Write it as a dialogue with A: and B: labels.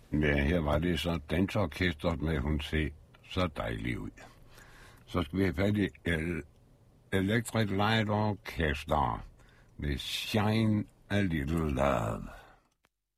A: Ja, her var det så dansorkestret med, hun ser så dejlig ud. Så skal vi have fat i Electric Light Orchestra med Shine a Little Love.